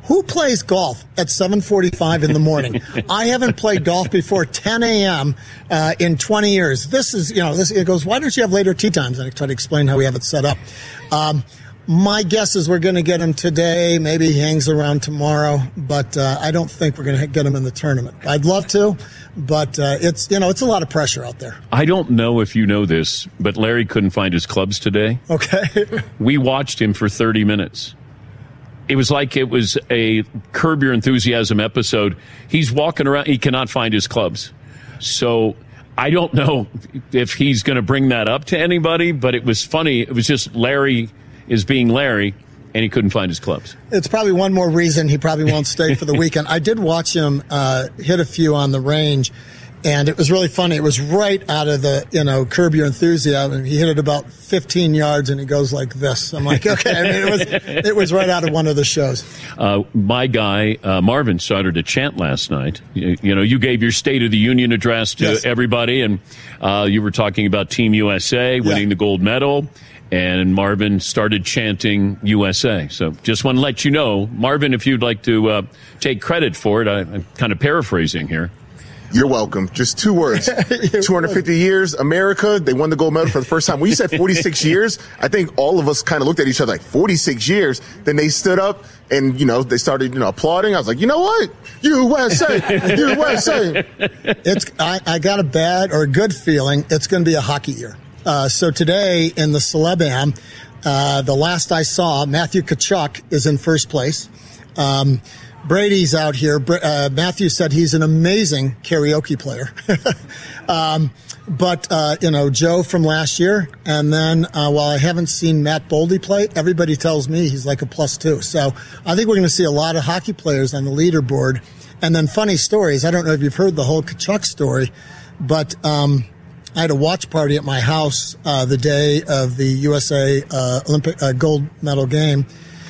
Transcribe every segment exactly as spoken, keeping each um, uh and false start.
Who plays golf at seven forty-five in the morning? I haven't played golf before ten a.m. Uh, in twenty years. This is, you know, this, it goes, why don't you have later tee times? And I try to explain how we have it set up. Um, my guess is we're going to get him today. Maybe he hangs around tomorrow, but uh, I don't think we're going to get him in the tournament. I'd love to, but uh, it's, you know, it's a lot of pressure out there. I don't know if you know this, but Larry couldn't find his clubs today. Okay. We watched him for thirty minutes. It was like it was a Curb Your Enthusiasm episode. He's walking around. He cannot find his clubs. So I don't know if he's going to bring that up to anybody, but it was funny. It was just Larry is being Larry, and he couldn't find his clubs. It's probably one more reason he probably won't stay for the weekend. I did watch him uh, hit a few on the range, and it was really funny. It was right out of the, you know, Curb Your Enthusiasm. He hit it about fifteen yards, and he goes like this. I'm like, okay. I mean, it was it was right out of one of the shows. Uh, my guy, uh, Marvin, started a chant last night. You, you know, you gave your State of the Union address to Yes. everybody, and uh, you were talking about Team U S A winning Yeah. the gold medal, and Marvin started chanting U S A. So just want to let you know, Marvin, if you'd like to uh, take credit for it, I, I'm kind of paraphrasing here. You're welcome. Just two words. two hundred fifty years, America. They won the gold medal for the first time. When you said forty-six years, I think all of us kind of looked at each other like, forty-six years. Then they stood up and, you know, they started, you know, applauding. I was like, you know what? U S A, U S A. It's, I, I got a bad or a good feeling it's going to be a hockey year. Uh, so today in the Celeb-Am, uh, the last I saw, Matthew Tkachuk is in first place. Um, Brady's out here. Uh, Matthew said he's an amazing karaoke player. um, but, uh, you know, Joe from last year. And then uh, while I haven't seen Matt Boldy play, everybody tells me he's like a plus two. So I think we're going to see a lot of hockey players on the leaderboard. And then funny stories. I don't know if you've heard the whole Tkachuk story, but um, I had a watch party at my house uh, the day of the U S A uh, Olympic uh, gold medal game.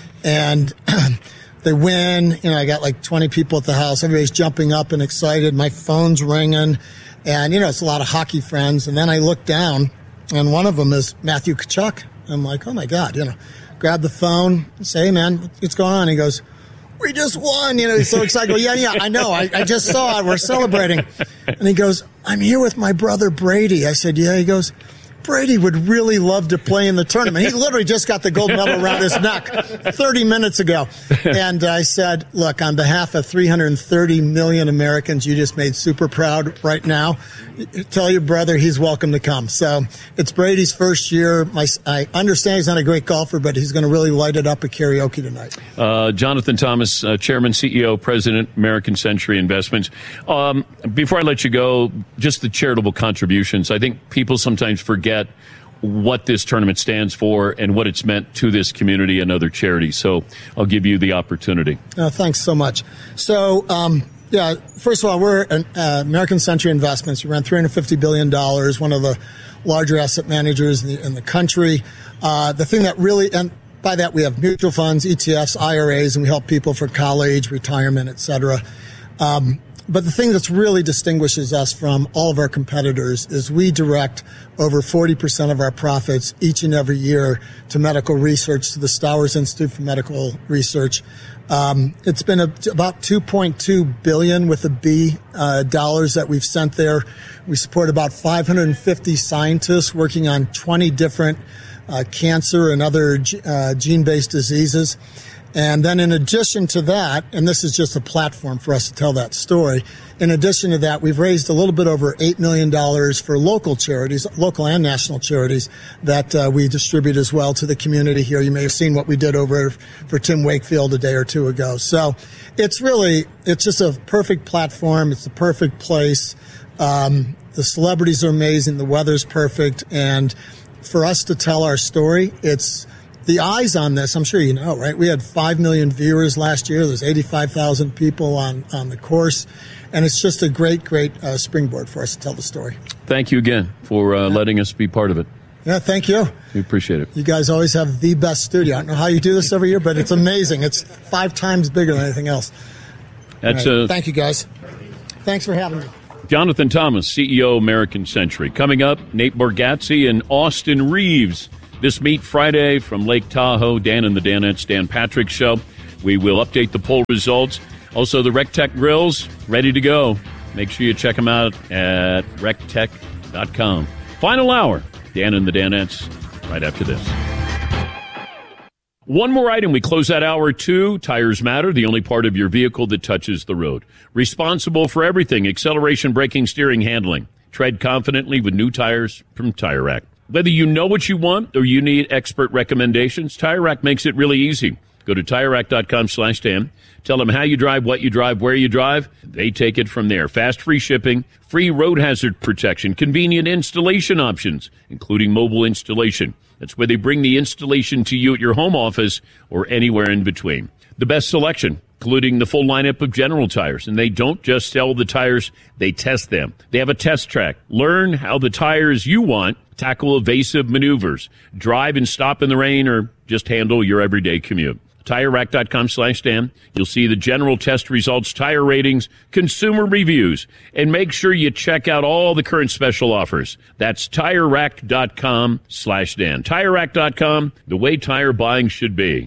And they win. You know, I got like twenty people at the house. Everybody's jumping up and excited. My phone's ringing. And, you know, it's a lot of hockey friends. And then I look down, and one of them is Matthew Tkachuk. I'm like, oh, my God, you know, grab the phone, say, hey, man, what's going on? He goes, we just won. You know, he's so excited. I go, yeah, yeah, I know. I, I just saw it. We're celebrating. And he goes, I'm here with my brother Brady. I said, yeah. He goes, Brady would really love to play in the tournament. He literally just got the gold medal around his neck thirty minutes ago. And I said, look, on behalf of three hundred thirty million Americans you just made super proud right now, tell your brother he's welcome to come. So it's Brady's first year. My, I understand he's not a great golfer, but he's going to really light it up at karaoke tonight. Uh, Jonathan Thomas, uh, Chairman, C E O, President, American Century Investments. Um, before I let you go, just the charitable contributions. I think people sometimes forget what this tournament stands for and what it's meant to this community and other charities. So I'll give you the opportunity. Uh, thanks so much. So, um, yeah, first of all, we're an, uh, American Century Investments. We ran three hundred fifty billion dollars, one of the larger asset managers in the, in the country. Uh, the thing that really, and by that we have mutual funds, E T Fs, I R As, and we help people for college, retirement, et cetera. Um, But the thing that's really distinguishes us from all of our competitors is we direct over forty percent of our profits each and every year to medical research, to the Stowers Institute for Medical Research. Um, it's been a, about two point two billion with a B uh, dollars that we've sent there. We support about five hundred fifty scientists working on twenty different uh, cancer and other uh, gene-based diseases. And then in addition to that, and this is just a platform for us to tell that story, in addition to that, we've raised a little bit over eight million dollars for local charities, local and national charities, that uh, we distribute as well to the community here. You may have seen what we did over for Tim Wakefield a day or two ago. So it's really, it's just a perfect platform. It's the perfect place. Um, the celebrities are amazing. The weather's perfect. And for us to tell our story, it's the eyes on this, I'm sure you know, right? We had five million viewers last year. There's eighty-five thousand people on, on the course. And it's just a great, great uh, springboard for us to tell the story. Thank you again for uh, yeah. letting us be part of it. Yeah, thank you. We appreciate it. You guys always have the best studio. I don't know how you do this every year, but it's amazing. It's five times bigger than anything else. That's right. uh, Thank you, guys. Thanks for having me. Jonathan Thomas, C E O, American Century. Coming up, Nate Bargatze and Austin Reeves. This Meet Friday from Lake Tahoe. Dan and the Danettes, Dan Patrick Show. We will update the poll results. Also, the RecTech grills, ready to go. Make sure you check them out at rec tech dot com. Final hour, Dan and the Danettes, right after this. One more item. We close out hour two. Tires Matter, the only part of your vehicle that touches the road. Responsible for everything, acceleration, braking, steering, handling. Tread confidently with new tires from Tire Rack. Whether you know what you want or you need expert recommendations, Tire Rack makes it really easy. Go to tire rack dot com slash Dan. Tell them how you drive, what you drive, where you drive. They take it from there. Fast, free shipping, free road hazard protection, convenient installation options, including mobile installation. That's where they bring the installation to you at your home office or anywhere in between. The best selection, including the full lineup of General tires. And they don't just sell the tires, they test them. They have a test track. Learn how the tires you want tackle evasive maneuvers, drive and stop in the rain, or just handle your everyday commute. tire rack dot com slash Dan. You'll see the General test results, tire ratings, consumer reviews, and make sure you check out all the current special offers. That's tire rack dot com slash Dan. tire rack dot com, the way tire buying should be.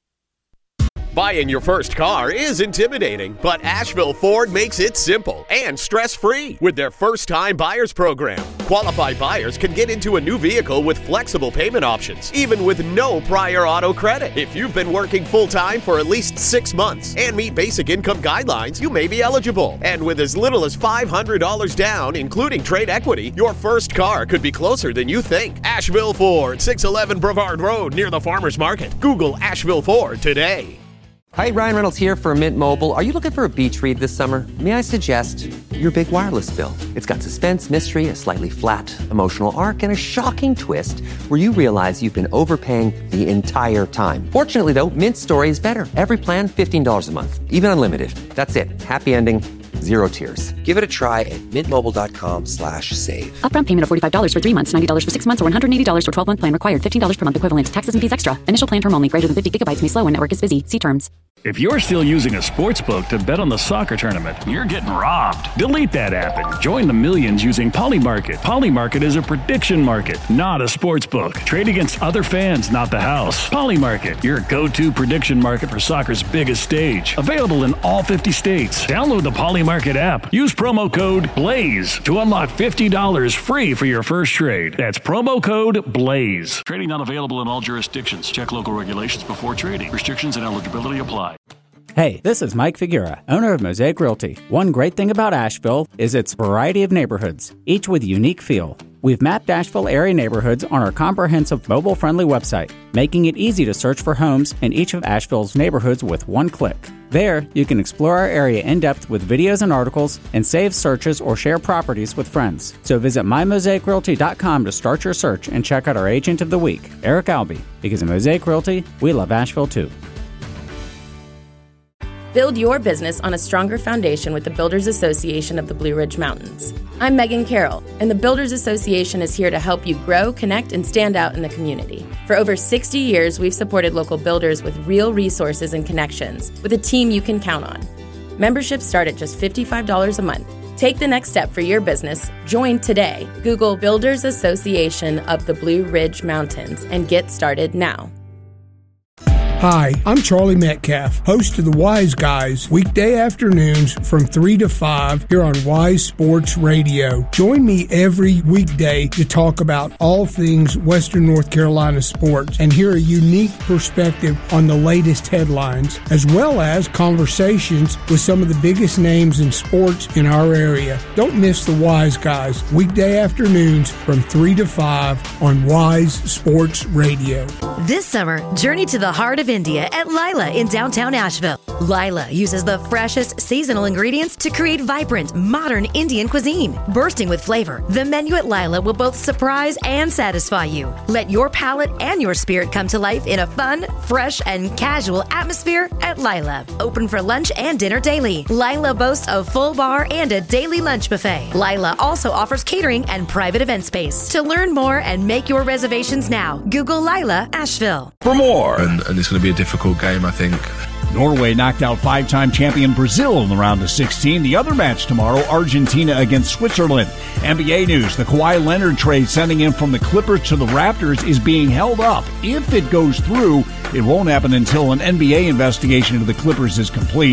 Buying your first car is intimidating, but Asheville Ford makes it simple and stress-free with their first-time buyers program. Qualified buyers can get into a new vehicle with flexible payment options, even with no prior auto credit. If you've been working full-time for at least six months and meet basic income guidelines, you may be eligible. And with as little as five hundred dollars down, including trade equity, your first car could be closer than you think. Asheville Ford, six eleven Brevard Road near the Farmers Market. Google Asheville Ford today. Hi, Ryan Reynolds here for Mint Mobile. Are you looking for a beach read this summer? May I suggest your big wireless bill? It's got suspense, mystery, a slightly flat, emotional arc, and a shocking twist where you realize you've been overpaying the entire time. Fortunately, though, Mint's story is better. Every plan, fifteen dollars a month, even unlimited. That's it. Happy ending, zero tears. Give it a try at mintmobile.com slash save. Upfront payment of forty-five dollars for three months, ninety dollars for six months, or one hundred eighty dollars for twelve-month plan required. fifteen dollars per month equivalent. Taxes and fees extra. Initial plan term only. Greater than fifty gigabytes may slow when network is busy. See terms. If you're still using a sports book to bet on the soccer tournament, you're getting robbed. Delete that app and join the millions using Polymarket. Polymarket is a prediction market, not a sports book. Trade against other fans, not the house. Polymarket, your go-to prediction market for soccer's biggest stage. Available in all fifty states. Download the Polymarket app. Use promo code BLAZE to unlock fifty dollars free for your first trade. That's promo code BLAZE. Trading not available in all jurisdictions. Check local regulations before trading. Restrictions and eligibility apply. Hey, this is Mike Figuera, owner of Mosaic Realty. One great thing about Asheville is its variety of neighborhoods, each with a unique feel. We've mapped Asheville area neighborhoods on our comprehensive mobile-friendly website, making it easy to search for homes in each of Asheville's neighborhoods with one click. There, you can explore our area in depth with videos and articles, and save searches or share properties with friends. So visit my mosaic realty dot com to start your search and check out our agent of the week, Eric Albee, because at Mosaic Realty, we love Asheville too. Build your business on a stronger foundation with the Builders Association of the Blue Ridge Mountains. I'm Megan Carroll, and the Builders Association is here to help you grow, connect, and stand out in the community. For over sixty years, we've supported local builders with real resources and connections, with a team you can count on. Memberships start at just fifty-five dollars a month. Take the next step for your business. Join today. Google Builders Association of the Blue Ridge Mountains and get started now. Hi, I'm Charlie Metcalf, host of the Wise Guys, weekday afternoons from three to five here on Wise Sports Radio. Join me every weekday to talk about all things Western North Carolina sports and hear a unique perspective on the latest headlines, as well as conversations with some of the biggest names in sports in our area. Don't miss the Wise Guys, weekday afternoons from three to five on Wise Sports Radio. This summer, journey to the heart of India at Lila in downtown Asheville. Lila uses the freshest seasonal ingredients to create vibrant, modern Indian cuisine. Bursting with flavor, the menu at Lila will both surprise and satisfy you. Let your palate and your spirit come to life in a fun, fresh, and casual atmosphere at Lila. Open for lunch and dinner daily. Lila boasts a full bar and a daily lunch buffet. Lila also offers catering and private event space. To learn more and make your reservations now, Google Lila Asheville. For more, and, and it's going to be a difficult game, I think. Norway knocked out five-time champion Brazil in the round of sixteen. The other match tomorrow, Argentina against Switzerland. N B A news, the Kawhi Leonard trade sending him from the Clippers to the Raptors is being held up. If it goes through, it won't happen until an N B A investigation into the Clippers is complete.